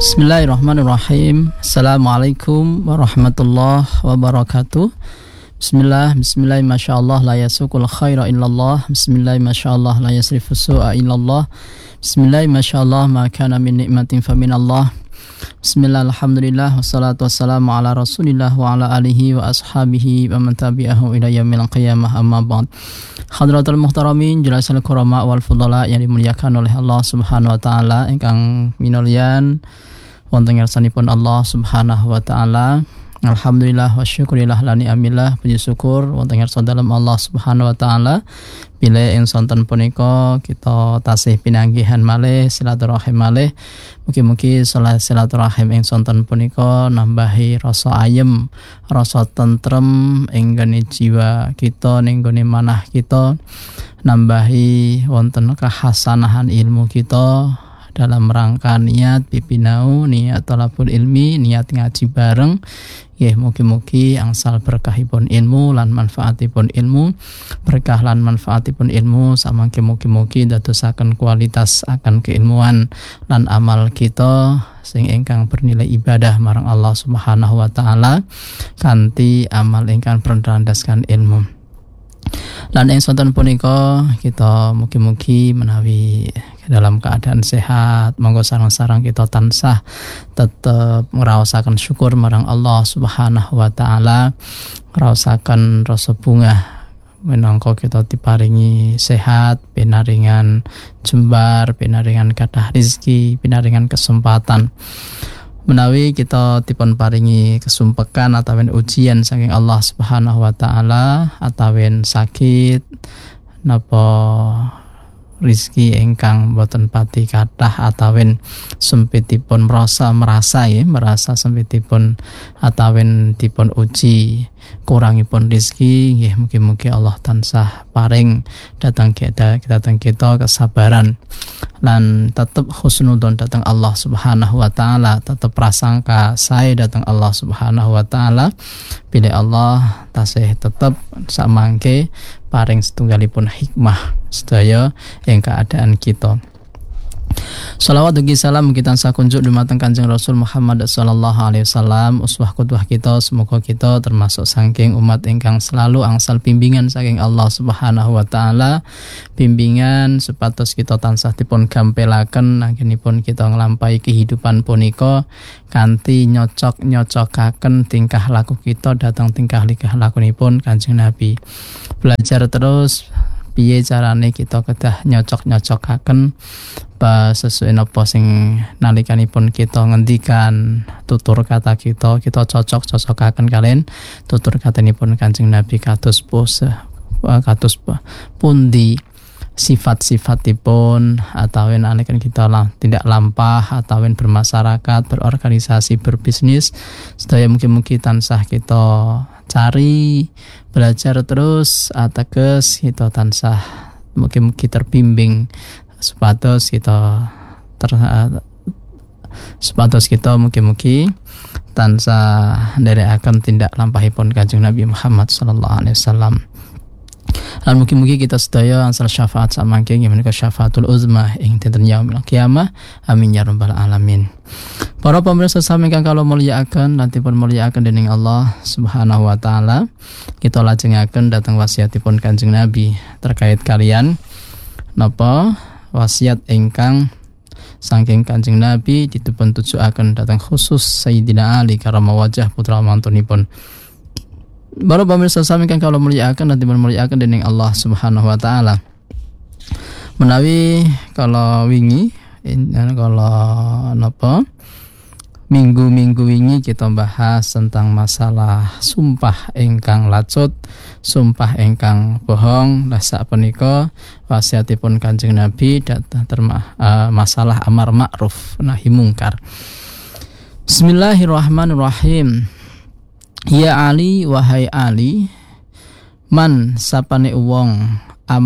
Bismillahirrahmanirrahim. Assalamualaikum warahmatullahi wabarakatuh. Bismillah, masyaallah la yasukul khaira illallah. Bismillah, masyaallah la yasrifus su'a illallah. Bismillah, masyaallah ma kana min ni'matin fa minallah. Bismillah, alhamdulillah, wassalatu wassalamu ala rasulillah wa ala alihi wa ashabihi wa man tabi'ahu ila yaumil qiyamah, amma ba'd. Hadratul muhtaramin, jalasul kurama wal fudala yang dimuliakan oleh Allah Subhanahu wa taala, ingkang minulyan wonten ngarsanipun Allah Subhanahu wa taala. Alhamdulillah wa syukurillah lani amillah, puji syukur wonten ngarsa dalem Allah Subhanahu wa taala. Bila ing sonten punika kita tasih pinanggihan malih silaturahim malih. Mugi-mugi silaturahim ing sonten punika nambahi rasa ayem, rasa tentrem ing gone jiwa kita, ning gone manah kita, nambahi wonten kehasanahan ilmu kita dalam rangka niat pipinau, niat talabul ilmi, niat ngaji bareng. Nggih, mugi-mugi angsal berkahipun ilmu lan manfaatipun ilmu, berkah lan manfaatipun ilmu samangke mugi-mugi dadosaken kualitas akan keilmuan lan amal kita sing ingkang bernilai ibadah marang Allah Subhanahu wa taala kanthi amal ingkang berlandaskan ilmu. Lan ing sonten punika kita mugi-mugi menawi dalam keadaan sehat, monggo sareng-sareng kita tansah tetep ngraosaken syukur marang Allah Subhanahu wa taala, ngraosaken rasa bungah menangka kita diparingi sehat, pinaringan jembar, pinaringan kathah rezeki, pinaringan kesempatan. Menawi kita dipun paringi kesumpekan atawen ujian saking Allah Subhanahu wa taala, atawen sakit napa rizki ingkang boten pati kathah atawen sempitipun merasa sempitipun atawen dipun uji kurangipun rizki, nggih mugi-mugi Allah tansah paring datang kita kesabaran lan tetep husnudzon datang Allah Subhanahu wa taala, tetep prasangka sae datang Allah Subhanahu wa taala. Bila Allah tasih tetep samangke paring setunggalipun hikmah sedaya ing keadaan kita. Shalawat ugi salam kita sakunjuk dumateng Kanjeng Rasul Muhammad sallallahu alaihi wasallam, uswah qudwah kita. Semoga kita termasuk saking umat ingkang selalu angsal bimbingan saking Allah Subhanahu wa taala, bimbingan supados kita tansah dipun gampelaken anggenipun kita nglampahi kehidupan punika kanthi nyocok-nyocokaken tingkah laku kita dhateng tingkah lakunipun Kanjeng Nabi. Belajar terus piye carane kita kedah nyocok-nyocokaken sesuai napa sing nalikanipun kita ngendikan tutur kata kita cocok-cocokaken kalian tutur katanipun Kanjeng Nabi kados pundi sifat-sifatipun atawen nalikan kita tidak lampah atawen bermasyarakat, berorganisasi, berbisnis sedaya mugi-mugi tansah kita cari belajar terus ateges kita tansah mugi-mugi terbimbing supados kita mugi-mugi tansah nderekaken tindak lampahipun Kanjeng Nabi Muhammad sallallahu alaihi wasallam. Lan mugi-mugi kita sedaya angsal syafaat samangke menika syafaatul uzma ing dinten yaumil qiyamah. Amin ya rabbal alamin. Para pemirsa sami kang kula mulyakaken lan dipun mulyakaken dening Allah Subhanahu wa taala, kita lajengaken dhateng wasiatipun Kanjeng Nabi terkait kalian napa wasiat ingkang saking Kanjeng Nabi dipun tujuaken dhateng khusus Sayyidina Ali karamah wajah putra mantunipun. Para pemirsa sami kang kula mulyakaken lan dipun mulyakaken dening Allah Subhanahu wa taala. Menawi kala wingi minggu-minggu wingi kita bahas tentang masalah sumpah ingkang lacut, sumpah ingkang bohong. Lah sapunika wasiatipun Kanjeng Nabi masalah amar ma'ruf nahi mungkar. Bismillahirrahmanirrahim. Ya Ali, wahai Ali, man sapane wong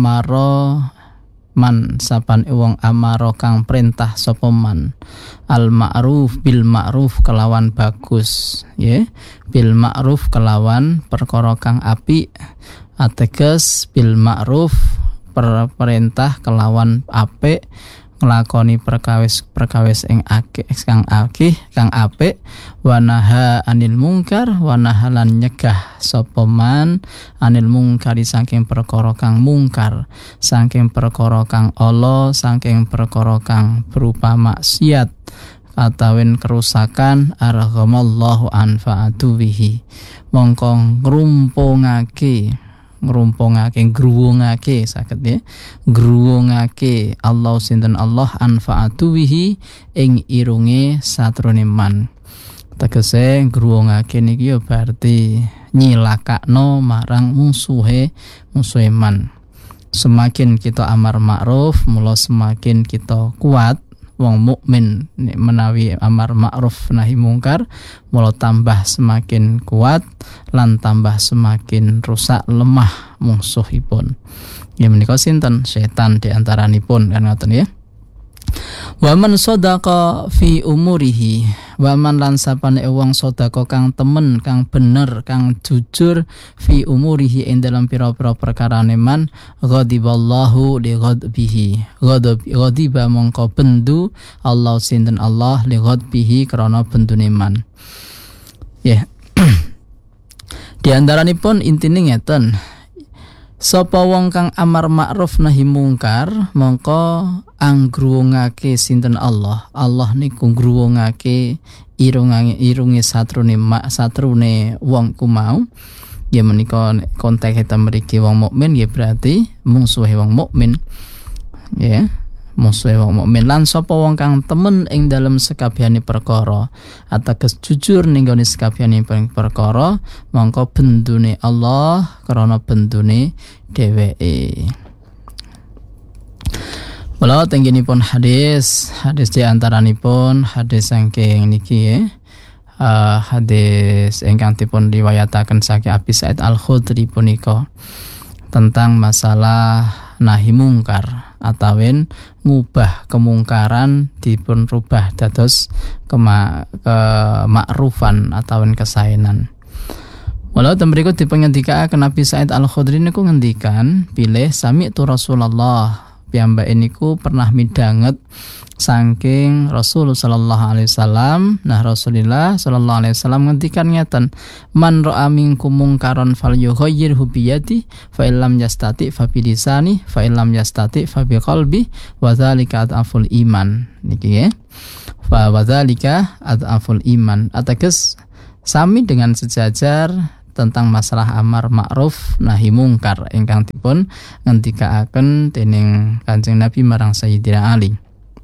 amaro kang perintah sapa man al ma'ruf bil ma'ruf kelawan bagus, ya, bil ma'ruf kelawan perkara kang apik, ateges bil ma'ruf perintah kelawan apik nglakoni perkawis ing kang apik, wa naha anil mungkar, wa nahalan nyegah sapa man anil mungkari saking perkara kang mungkar, saking perkara kang ala, saking perkara kang berupa maksiat atawin kerusakan, arghamallahu anfa'atuhi, mongko ngruwungake saged ya, ngruwungake Allah sinten Allah anfa'atuhi ing irunge satrone man. Tegese ngruwungake niki ya berarti nyilakakno marang musuhe man. Semakin kita amar ma'ruf, mula semakin kita kuat wong mukmin menawi amar ma'ruf nahi mungkar, mula tambah semakin kuat lan tambah semakin rusak lemah mungsuhipun. Ya menika sinten? Setan diantaranipun kan ngoten ya. Wa man sadaqa fi umurihi, wa man lan sapane wong sedekah kang temen, kang bener, kang jujur fi umurihi ing dalam pira-pira perkarane man, ghadiballahu li ghadbihi, ghadiba mongko bendu Allah sinten Allah li ghadbihi krana bendune man. Ya. Di antaranipun intine ngeten, sapa wong kang amar ma'ruf nahi mungkar mongko anggruwungake sinten Allah. Allah niku ngruwungake irunge satrune wong ku mau. Ya menika konteks kita mriki wong mukmin ya berarti mungsuhe wong mukmin. Ya, mungsuhe wong mukmin lan sapa wong kang temen ing dalem sekabehane perkara ateges jujur ning gone sekabehane perkara mongko bendune Allah krana bendune dheweke. Mula tengginipun hadis di antaranipun hadis saking niki hadis ingkang dipun riwayataken saking Abi Sa'id Al-Khudri punika tentang masalah nahi mungkar atawin ngubah kemungkaran dipun rubah dados kemakrufan atawin kesaenan. Walau tembriku dipengendikaken Nabi Sa'id Al-Khudri niku ngendikan pilih sami'tu Rasulullah, piyambake niku pernah midanget saking Rasul sallallahu alaihi wasallam. Nah, Rasulullah sallallahu alaihi wasallam ngendikan ngeten, man ra'a minkum mungkaran falyughayyirhu bi yadihi fa illam yastati fa bi lisani fa illam yastati fa bi qalbi wa dzalika adaful iman. Niki ya. Fa dzalika adaful iman. Ateges sami dengan sejajar tentang masalah amar ma'ruf nahi mungkar ingkang dipun ngendikaaken dening Kanjeng Nabi marang Sayyidina Ali.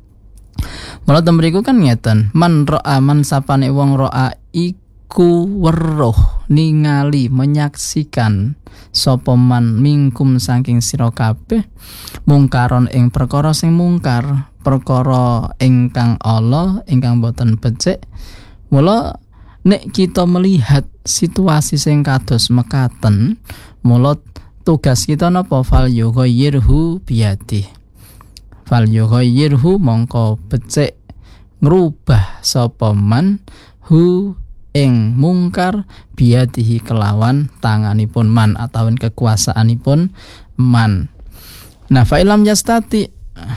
Mula temriku kan ngeten, man ra'a man sapane wong ra'a iku weruh ningali menyaksikan sapa man mingkum saking sira kabeh mungkaron ing perkara sing mungkar, perkara ingkang ala ingkang boten becik. Mula nek kita melihat situasi sing kados mekaten, mula tugas kita napa? Fal yughayyirhu biyadi. Fal yughayyirhu mongko becik ngrubah sapa man hu ing mungkar biyadihi kelawan tanganipun man atawin kekuasaanipun man. Nah, fa ilam yastati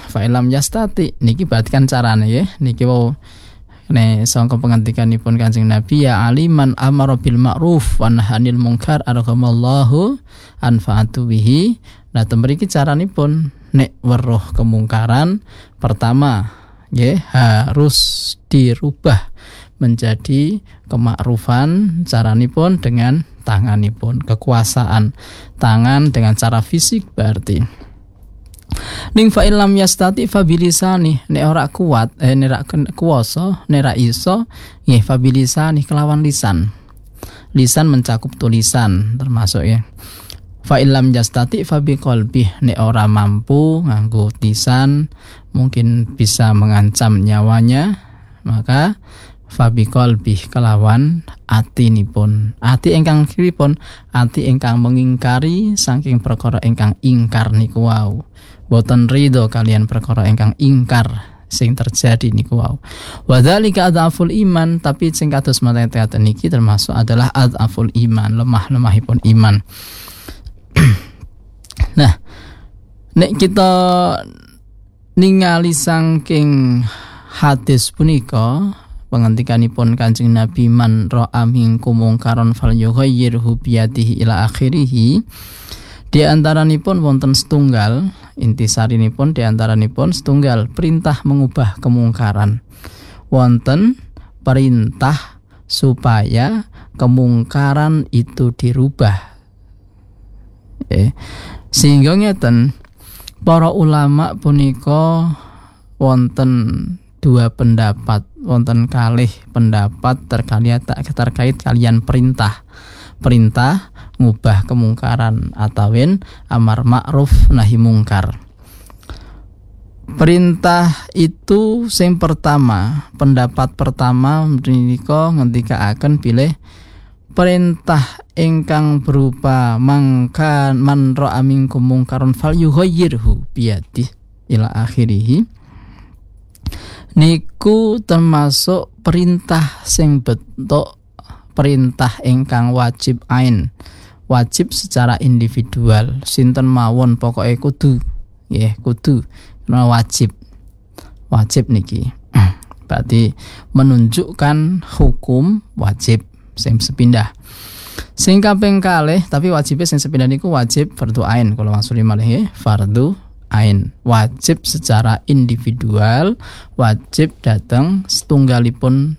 niki berarti kan carane ya niki wau sangka pengantikanipun Kanjeng Nabi, ya aliman amara bil ma'ruf wa nahanil munkar arghamallahu anfa'atu bihi. Nah, temriki caranipun nek weruh kemungkaran pertama nggih harus dirubah menjadi kemakrufan. Caranipun dengan tanganipun, kekuasaan tangan dengan cara fisik berarti. Ning fa illam yastati fa bilisani, nek ora kuat nek ora kuwasa nek ora iso nggih fa bilisani kelawan lisan. Lisan mencakup tulisan termasuk ya. Fa illam yastati fa biqalbi, nek ora mampu nganggo lisan mungkin bisa mengancam nyawanya, maka fa biqalbi kelawan atinipun. Ati ingkang kiripun ati ingkang mengingkari saking perkara ingkang ingkar niku wau. Boten ridho kalian perkara ingkang ingkar sing terjadi niku wau. Wa dzalika adaful iman, tapi sing kados mataten niki termasuk adalah adaful iman, lemah-lemahipun iman. Nah, nek kita ningali saking hadis punika pengantikanipun Kanjeng Nabi man ra'a minkum mungkaron falyughayyirhu biyadihi ila akhirih. Di antaranipun wonten setunggal, intisarinipun di antaranipun setunggal perintah mengubah kemungkaran. Wonten perintah supaya kemungkaran itu dirubah. Sehingga ngeten para ulama punika wonten dua pendapat, wonten kalih pendapat terkait kalian perintah ngubah kemungkaran atawin amar ma'ruf nahi mungkar. Perintah itu sing pertama, pendapat pertama menika ngendikaaken pilih perintah ingkang berupa man ra'a minkum mungkaron falyughayyirhu biyadihi ila akhirih. Niku termasuk perintah sing bentuk perintah ingkang wajib ain, wajib secara individual. Sinten mawon pokoke kudu wajib niki. Berarti menunjukkan hukum wajib sing sepindah. Sing kaping kalih tapi wajibe sing sepindah niku wajib fardhu ain. Kula maksudi malih fardhu ain, wajib secara individual, wajib datang setunggalipun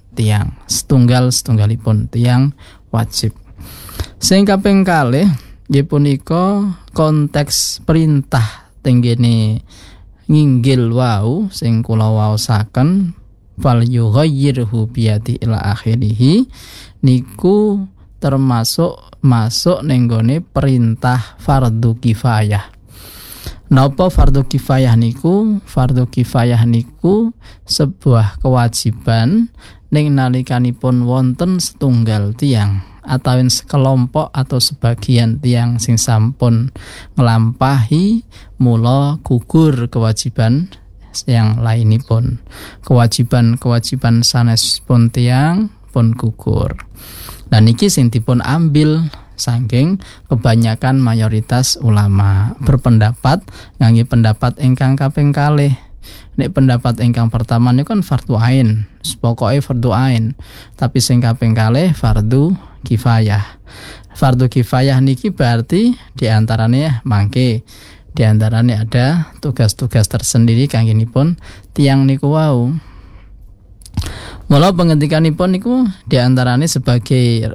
tiang wajib. Sing kaping kalih nggih punika konteks perintah tenggene nginggil wau sing kula waosaken fal yughayyirhu biyadi ila akhirih niku termasuk masuk ning gone perintah fardhu kifayah. Napa fardhu kifayah niku? Fardhu kifayah niku sebuah kewajiban ning nalikanipun wonten setunggal tiang atau sekelompok atau sebagian tiang sing sampun nglampahi mula gugur kewajiban yang lainipun. Kewajiban sanesipun tiang pun gugur. Dan niki sing dipun ambil saking kebanyakan mayoritas ulama berpendapat ngangge pendapat ingkang kaping kalih. Nek pendapat ingkang pertama niku kan fardhu ain, pokoke fardhu ain. Tapi sing kaping kalih fardhu kifayah. Fardhu kifayah niki berarti diantaranya mangke diantaranya ada tugas-tugas tersendiri kanggenipun tiang niku wau. Mula pengendikanipun niku diantaranya sebagai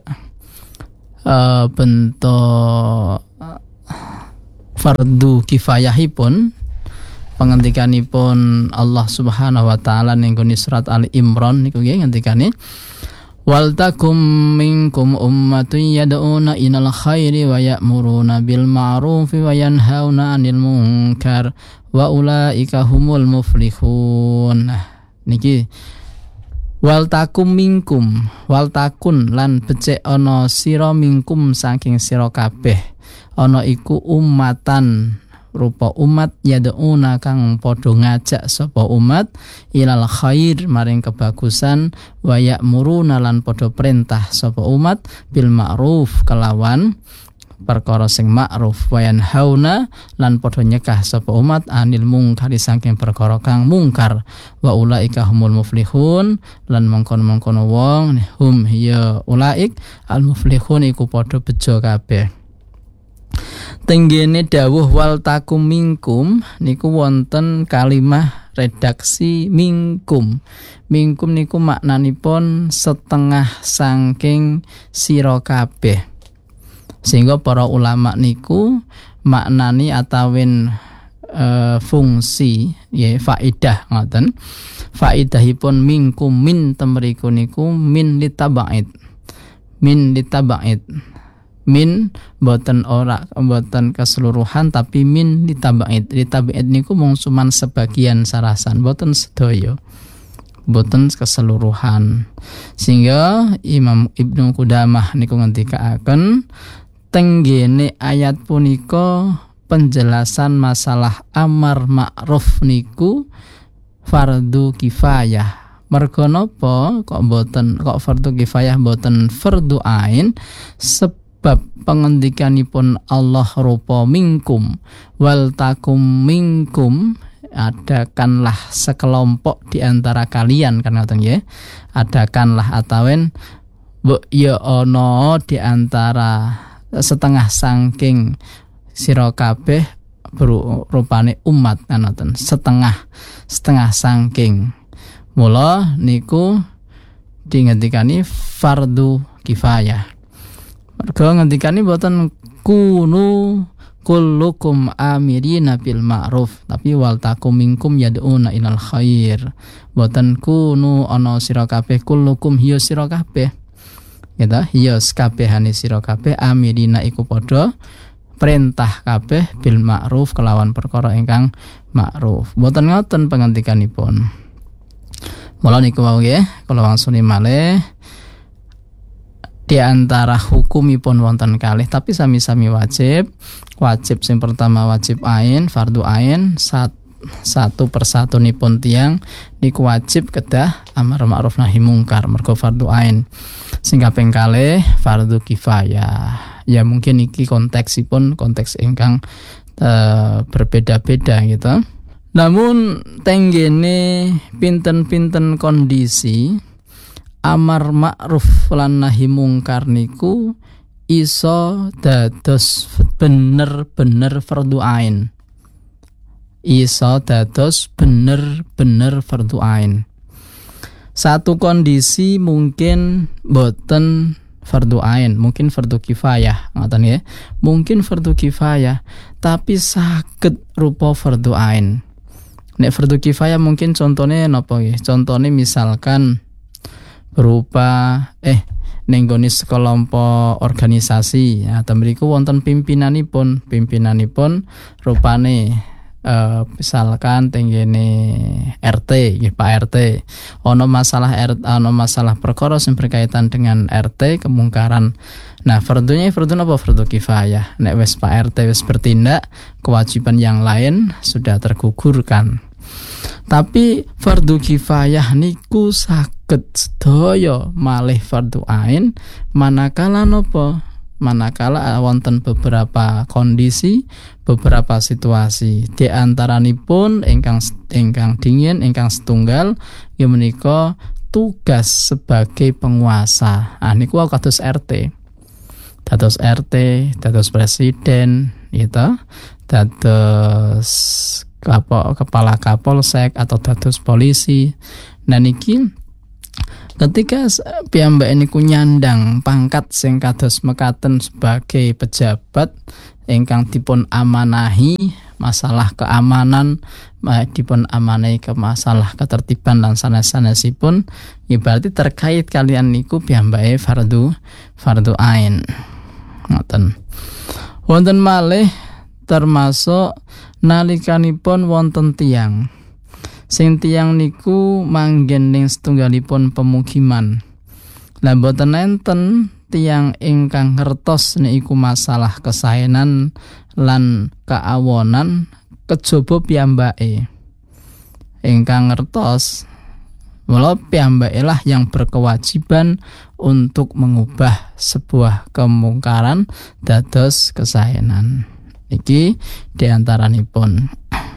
bentuk fardhu kifayahipun pengendikanipun Allah Subhanahu wa taala ning surat Ali Imran niku nggih ngendikane wal takum minkum ummatun yad'una ilal khairi wa ya'muruna bil ma'rufi wa yanhauna 'anil munkar wa ulaika humul muflihun. Niki wal takum minkum, wal takun lan becik ana sira minkum saking sira kabeh ana iku ummatan rupa umat yad'una kang padha ngajak sapa umat ilal khair maring kebagusan wa ya'muruna lan padha perintah sapa umat bil ma'ruf kelawan perkara sing ma'ruf wa yanhauna lan padha nyegah sapa umat anil mungkar saking perkara kang mungkar wa ulaika humul muflihun lan mongkon-mongkon wong hum ya ulaik al muflihun iku padha bejo kabeh. Tenggene dawuh wal takum minkum niku wonten kalimah redaksi minkum. Minkum niku maknanipun setengah saking sira kabeh. Sehingga para ulama niku maknani atawin fungsi ya faedah ngoten. Faedahipun minkum min temriku niku min litaba'id. Min boten ora boten keseluruhan tapi min litaba'id. Litaba'id niku mung cuman sebagian sarasan boten sedaya. Boten keseluruhan. Sehingga Imam Ibnu Qudamah niku ngendikaaken tenggene ayat punika penjelasan masalah amar ma'ruf niku fardhu kifayah. Merga napa kok fardhu kifayah boten fardhu ain? Sebab pengendikanipun Allah rupa minkum wal takum minkum adakanlah sekelompok di antara kalian kan ngoten nggih. Adakanlah atawen mbok ya ana di antara setengah saking sira kabeh rupane umat kan ngoten. Setengah saking. Mula niku dingendikani fardu kifayah. Mergo ngendikani boten kunu kullukum amirina bil ma'ruf, tapi wal takum minkum yad'una ilal khair. Boten kunu ana sira kabeh kullukum hiya sira kabeh. Gitu, hiya kabehane sira kabeh amirina iku padha perintah kabeh bil ma'ruf kelawan perkara ingkang ma'ruf. Boten ngoten pengantikanipun. Mula niku wau nggih, kula wangsuli malih di antara hukumipun wonten kalih tapi sami-sami wajib. Wajib sing pertama wajib ain, fardu ain, satu persatu nipun tiang niku wajib kedah amar ma'ruf nahi mungkar mergo fardu ain. Sing kaping kalih fardu kifayah. Ya mungkin iki konteksipun konteks ingkang berbeda-beda gitu. Namun tenggene pinten-pinten kondisi amar ma'ruf lan nahi mungkar niku iso dados bener-bener fardu ain. Iso dados bener-bener fardu ain. Satu kondisi mungkin boten fardu ain, mungkin fardu kifayah, ngoten nggih. Mungkin fardu kifayah, tapi saged rupa fardu ain. Nek fardu kifayah mungkin contohnya napa nggih? Contohnya misalkan berupa nenggone sekelompok organisasi atau mriku wonten pimpinanipun rupane misalkan tenggene RT nggih Pak RT ana masalah perkara sing berkaitan dengan RT kemungkaran. Nah, fardu napa fardu kifayah. Nek wis Pak RT wis bertindak, kewajiban yang lain sudah tergugurkan. Tapi fardu kifayah niku saged sedaya malih fardu ain manakala napa? Manakala wonten beberapa kondisi, beberapa situasi. Di antaranipun ingkang dingin, ingkang setunggal ya menika tugas sebagai penguasa. Niku kados RT. Dados RT, dados presiden, gitu. Dados kepala kapolsek atau dados polisi. Nah niki ketika piyambak niku nyandang pangkat sing kados mekaten sebagai pejabat ingkang dipun amanahi masalah keamanan, dipun amanahi ke masalah ketertiban lan sanes-sanesipun, ya berarti terkait kalian niku piyambake fardu ain. Ngoten. Wonten malih termasuk nalikanipun wonten tiyang sing tiyang niku manggen ning setunggalipun pemukiman. Lah boten enten tiyang ingkang ngertos niku masalah kesaenan lan kaawonan kejaba piyambake. Ingkang ngertos mula piyambake lah yang berkewajiban untuk mengubah sebuah kemungkaran dados kesaenan. Iki diantaranipun.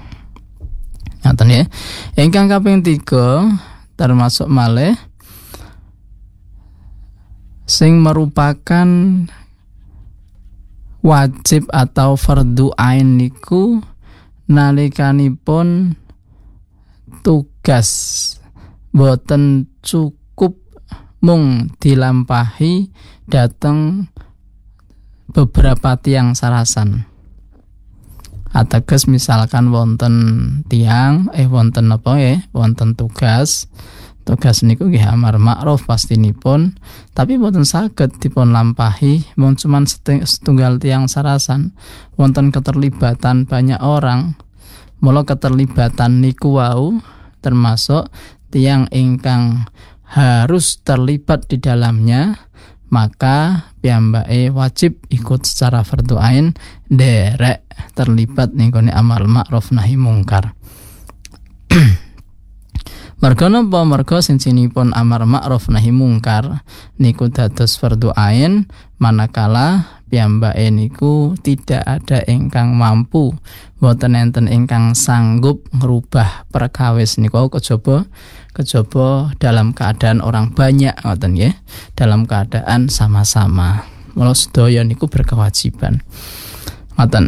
Ngaten ya. Ingkang kaping 3 termasuk malih sing merupakan wajib atau fardu ain niku nalikanipun tugas boten cukup mung dilampahi dateng beberapa tiang sarasan. Ateges misalkan wonten tiang wonten apa wonten tugas niku nggih amar ma'ruf pastinipun, tapi boten saged dipun lampahi mung cuman setunggal tiang sarasan, wonten keterlibatan banyak orang. Mula keterlibatan niku wau termasuk tiang ingkang harus terlibat di dalamnya, maka piyambake wajib ikut secara fardhu ain derek terlibat nggone amal ma'ruf nahi mungkar. Mergo napa? Mergo sincinipun amar ma'ruf nahi mungkar niku dados fardhu ain manakala piyambake niku tidak ada ingkang mampu, boten enten ingkang sanggup ngerubah perkawis niku kejaba dalam keadaan orang banyak ngoten nggih, dalam keadaan sama-sama. Mula sedaya niku berkewajiban. Ngoten.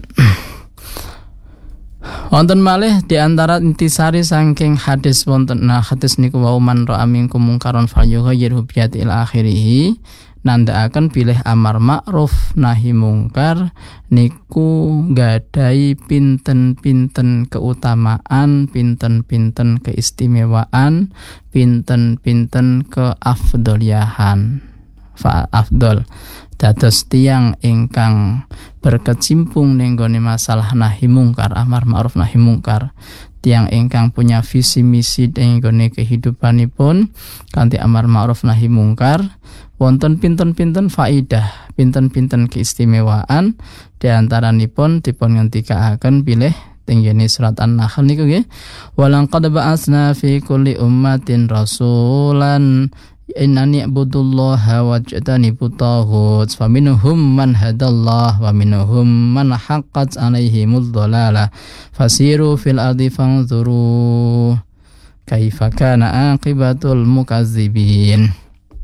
Wonten malih di antara intisari saking hadis wonten hadis niku wa man ra'a minkum mungkaron falyughayyirhu bi yadihi ila akhirih, nandhakaken bilih amar ma'ruf nahi mungkar niku gadai pinten-pinten keutamaan, pinten-pinten keistimewaan, pinten-pinten keafdoliahan. Fa afdol dados tiyang ingkang berkecimpung ning gone masalah nahi mungkar, amar ma'ruf nahi mungkar, tiyang ingkang punya visi misi ning gone kehidupanipun kanthi amar ma'ruf nahi mungkar, wonten pinten-pinten faidah, pinten-pinten keistimewaan, di antaranipun dipun ngendikaaken bilih tinggene surat An-Nahl niku nggih, walaqad ba'atsna fi kulli ummatin rasulan innani ibudullaha wajtanibut taghut faminhum man hadallah wa minhum man haqqat alaihimud dhalalah fasiru fil ardi fanzuru kaifa kana aqibatul mukazzibin.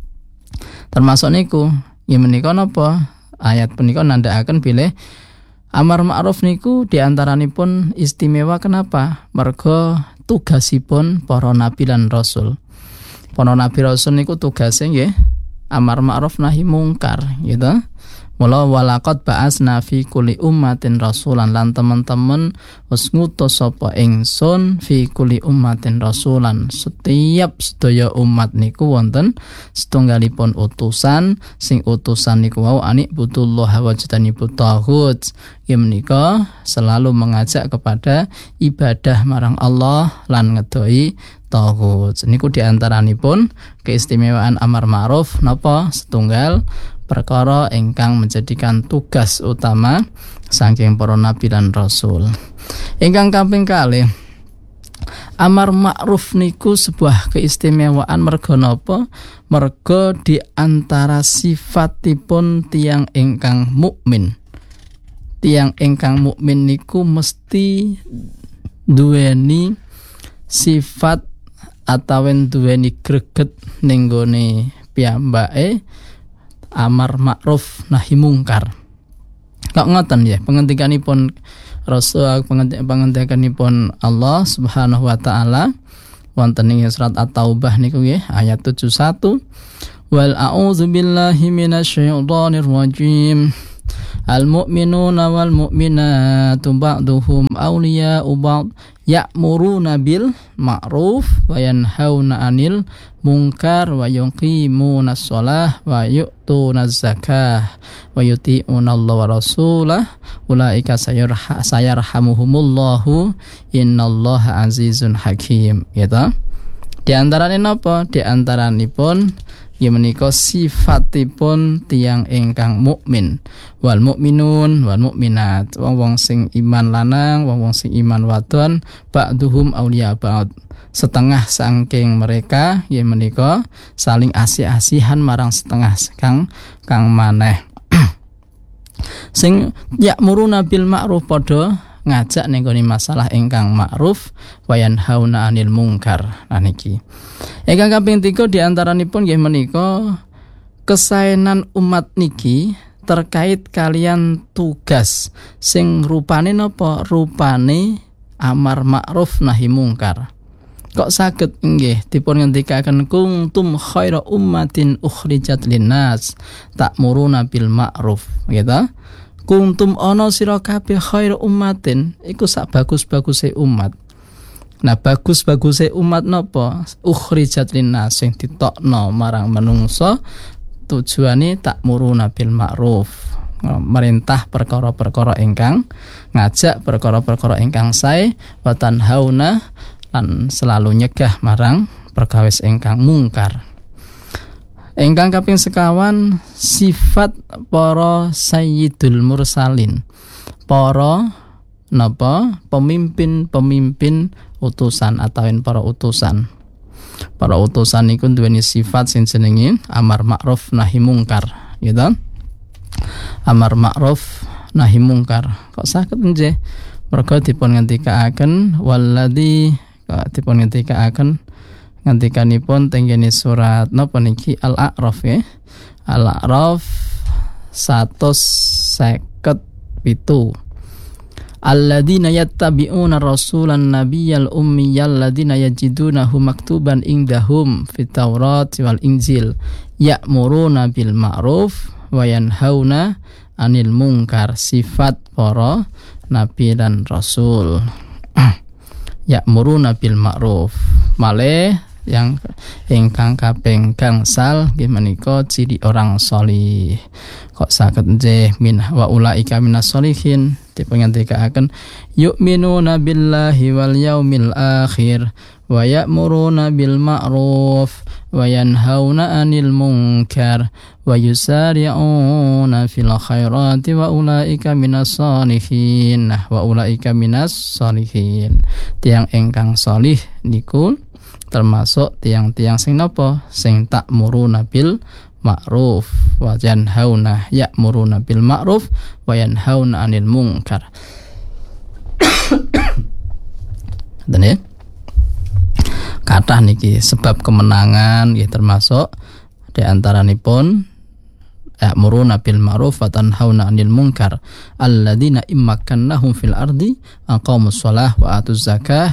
Termasuk niku yen menika napa ayat punika nandhakaken bilih amar ma'ruf niku diantaranipun istimewa. Kenapa? Merga tugasipun para nabi lan rasul. Para nabi rasul niku tugase nggih amar ma'ruf nahi mungkar gitu. Mula walaqad ba'asna fi kulli ummatin rasulan, lan teman-teman wis ngutus sapa ingsun fi kulli ummatin rasulan, setiap sedaya umat niku wonten setunggalipun utusan, sing utusan niku wau ani butullaha wajtanibut taghut, yen menika selalu mengajak kepada ibadah marang Allah lan ngedoi taghut. Niku diantaranipun keistimewaan amar ma'ruf napa setunggal perkara ingkang menjadikan tugas utama saking para nabi lan rasul. Ingkang kaping kalih, amar ma'ruf niku sebuah keistimewaan merga napa? Merga di antara sifatipun tiyang ingkang mukmin. Tiyang ingkang mukmin niku mesti duweni sifat atawen duweni greget ning gone piyambake amar ma'ruf nahi mungkar. Kok ngoten ya pengendikanipun Rasul, pengendikanipun Allah Subhanahu wa taala wonten ing surat At-Taubah niku nggih ayat 71. Wal a'udzu billahi minasyaitonir rajim. Al-mu'minuna wal mu'minatu ba'duhum awliya'u ba'd ya'muruna bil ma'ruf wa yanhauna 'anil munkar wa yuqimuna shalah wa yu'tuna zakah wa yuti'una Allah wa rasulah ulaika sayarhamuhumullahu innallaha azizun hakim. Gitu. Di antarane napa? Di antaranipun ya menika sifatipun tiyang ingkang mukmin. Wal mukminun wal mukminat, wong-wong sing iman lanang, wong-wong sing iman wadon, ba'duhum auliya ba'd, setengah saking mereka ya menika saling asih-asihan marang setengah kang maneh. Sing ya'muruna bil ma'ruf padha ngajak ning gone masalah ingkang ma'ruf wa yanhauna 'anil munkar. Nah niki. Ingkang kaping 3 di antaranipun nggih menika kesaenan umat niki terkait kalian tugas sing rupane napa? Rupane amar ma'ruf nahi mungkar. Kok saged nggih dipun ngendikaken kuntum khaira ummatin ukhrijat linnas ta'muruna bil ma'ruf gitu. Kuntum ana sira kabeh khaira ummatin iku sak bagus-baguse umat. Nah bagus-baguse umat napa? Ukhrijat linnas sing ditokno marang manungsa, tujuane ta'muruna bil ma'ruf, merintah perkara-perkara ingkang ngajak perkara-perkara ingkang sae, wa tanhauna lan selalu nyegah marang perkawis ingkang mungkar. Ingkang kaping sekawan sifat para sayyidul mursalin, para napa? Pemimpin-pemimpin utusan atawin para utusan. Para utusan niku duweni sifat sing jenenge amar ma'ruf nahi mungkar, gitu. amar ma'ruf nahi mungkar. Kok saged nggih? Mergo dipun ngendikaaken walladzi dipun ngendikaaken ngendikanipun tenggene surat napa niki Al-A'raf ya. Al-A'raf 157. Alladzina yattabi'una rasulan nabiyyal ummiyal ladzina yajidunahu maktuban indahum fit Taurat wal Injil ya'muruna bil ma'ruf wa yanhauna 'anil munkar. Sifat para nabi dan rasul. Ya'muruna bil ma'ruf. Malih yang ingkang kaping gangsal nggih menika ciri orang salih. Kok saged nggih min wa ulaika minas sholihin dipun ngendikaaken yu'minuna billahi wal yaumil akhir wa ya'muruna bil ma'ruf wa yanhauna 'anil munkar wa yusari'una fil khairati wa ulaika minas sholihin. Wa ulaika minas sholihin. Tiang ingkang salih niku termasuk tiang-tiang sing napa sing ta'muruna bil ma'ruf wa yanhauna ya'muruna bil ma'ruf wa yanhauna 'anil munkar. Dan ya kathah niki sebab kemenangan nggih termasuk di antaranipun ya'muruna bil ma'ruf wa tanhauna 'anil munkar alladzina immakannahum fil ardi aqamus shalah wa atuz zakah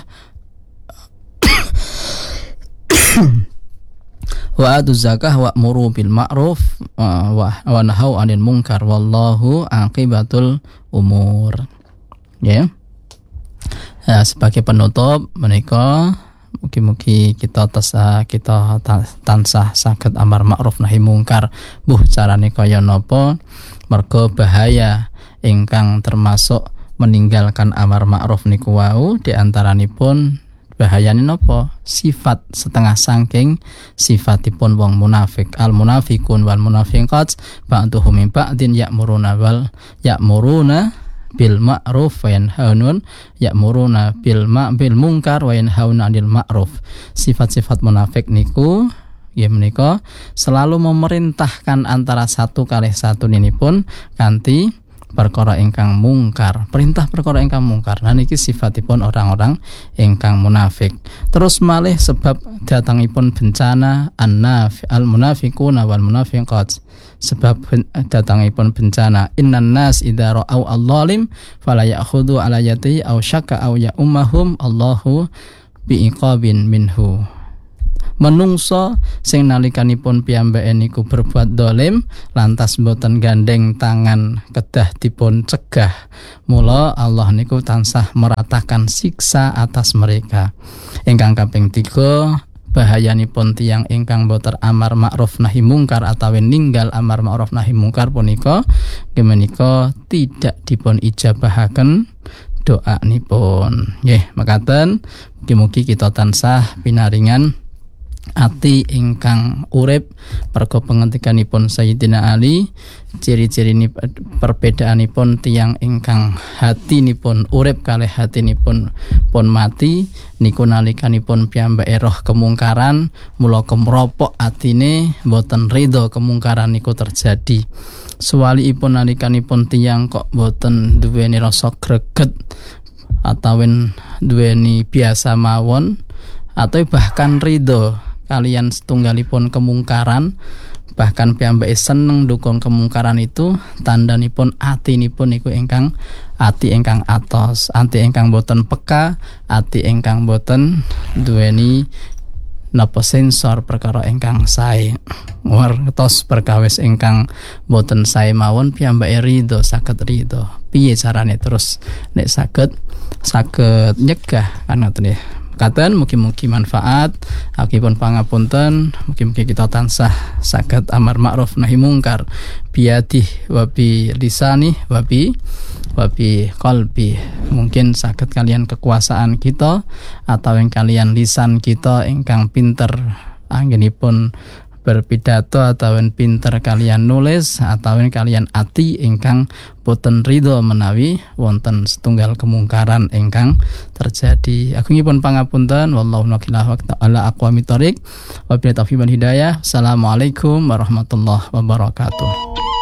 wa atuz zakah wa muru bil ma'ruf wa nahau 'anil munkar wallahu aqibatul umur. Ya. Sebagai penutup menika mugi-mugi kita tansah saged amar ma'ruf nahi mungkar. Buh carane kaya napa? Mergo bahaya ingkang termasuk meninggalkan amar ma'ruf niku wau di antaranipun bahayane napa? Sifat setengah saking sifatipun wong munafik. Al munafiqun wal munafiqat ba'duhum min ba'din ya'muruna bil ma'ruf wa ya'muruna bil munkar wa yanhauna 'anil ma'ruf. Sifat-sifat munafik niku ya menika selalu memerintahkan antara satu kalih satu ninipun kanthi perkara ingkang mungkar, perintah perkara ingkang mungkar. Nah niki sifatipun orang-orang ingkang munafik. Terus malih sebab datangipun bencana al munafiquna wal munafiqat. Sebab datangipun bencana innan nas idza ra'au al-zalim fala ya'khudhu ala yatihi aw syakka aw ya ummahum Allahu bi'iqabin minhu. Menungso sing nalikanipun piyambake niku berbuat dolim lantas boten gandeng tangan kedah dipun cegah, mula Allah niku tansah meratakan siksa atas mereka. Ingkang kaping 3 bahayanipun tiyang ingkang boten amar ma'ruf nahi mungkar atawi ninggal amar ma'ruf nahi mungkar punika menika tidak dipun ijabahaken doa nipun. Nggih, mekaten mugi-mugi kita tansah pinaringan ati ingkang urip pergo pengendikanipun Sayyidina Ali. Ciri-ciri perbedaanipun tiyang ingkang hatinipun urip kalih hatinipun pun mati niku nalikanipun piyambake roh kemungkaran mula kemropok atine boten ridho kemungkaran niku terjadi. Suwaliipun nalikanipun tiyang kok boten duweni rasa greget atawin duweni biasa mawon atau bahkan ridho kalian setunggalipun kemungkaran, bahkan piyambake seneng dukung kemungkaran itu, tandanipun atinipun niku ingkang ati ingkang atos, ati ingkang boten peka, ati ingkang boten duweni napa sensor perkara ingkang sae. Ngertos perkawis ingkang boten sae mawon piyambake ridho, saged ridho. Piye carane terus nek saged nyegah kan ngoten nggih. Katen mugi-mugi manfaat. Akipun pangapunten, mugi-mugi kita tansah saged amar ma'ruf nahi mungkar biadih wa bi lisani wa bi qalbi. Mungkin saged kalian kekuasaan kita atau yang kalian lisan kita ingkang pinter anggenipun berpidato atau pinter kalian nulis atau kalian ati ingkang boten ridho menawi wonten setunggal kemungkaran ingkang terjadi. Agungipun pangapunten wallahu ta'ala aqwamit thoriq wa billahi taufiq wal hidayah. Assalamualaikum warahmatullahi wabarakatuh.